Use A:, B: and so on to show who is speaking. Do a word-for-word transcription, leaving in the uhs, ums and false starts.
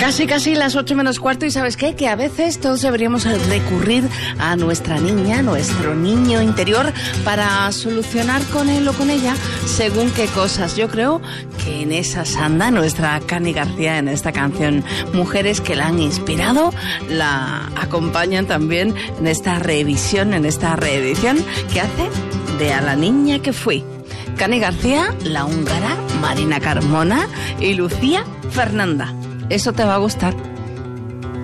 A: Casi, casi las ocho menos cuarto y ¿sabes qué? Que a veces todos deberíamos recurrir a nuestra niña, nuestro niño interior para solucionar con él o con ella según qué cosas. Yo creo que en esas anda nuestra Cani García en esta canción. Mujeres que la han inspirado, la acompañan también en esta revisión, en esta reedición que hace de A la niña que fui. Cani García, la húngara, Marina Carmona y Lucía Fernanda. Eso te va a gustar.